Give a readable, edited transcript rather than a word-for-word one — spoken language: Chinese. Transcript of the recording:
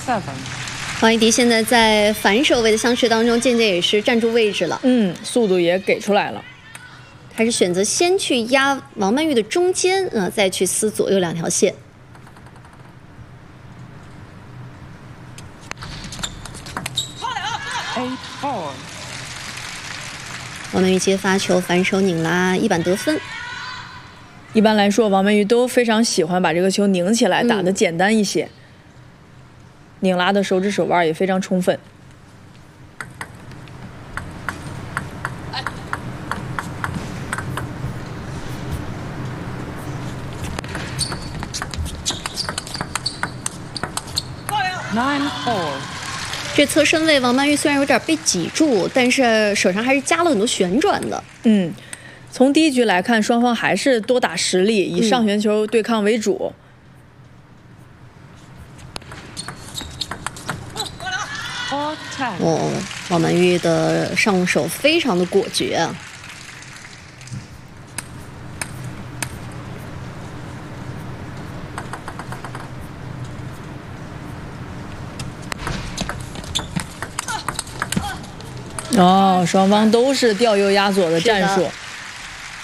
黄一迪现在在反手位的相持当中，渐渐也是站住位置了。 速度也给出来了。 还是选择先去压王曼玉的中间，再去撕左右两条线。王曼玉接发球，反手拧拉，一板得分。 一般来说，王曼玉都非常喜欢把这个球拧起来，打得简单一些。拧拉的手指手腕也非常充分。 这侧身位，王曼玉虽然有点被挤住，但是手上还是加了很多旋转的。 从第一局来看，双方还是多打实力，以上旋球对抗为主。 王曼玉的上手非常的果决啊。 双方都是吊右压左的战术。